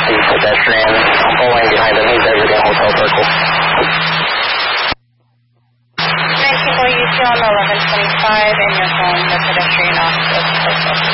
The pedestrian following behind him, he's exiting Hotel Circle. 19 UC on 1125 and your phone, the pedestrian off of Circle.